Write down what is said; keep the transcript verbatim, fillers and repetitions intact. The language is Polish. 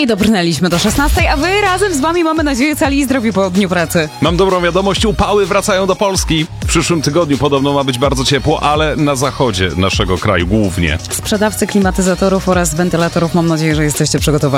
I dobrnęliśmy do szesnastej, a wy razem z wami, mamy nadzieję, cali i zdrowi po dniu pracy. Mam dobrą wiadomość, upały wracają do Polski. W przyszłym tygodniu podobno ma być bardzo ciepło, ale na zachodzie naszego kraju głównie. Sprzedawcy klimatyzatorów oraz wentylatorów, mam nadzieję, że jesteście przygotowani.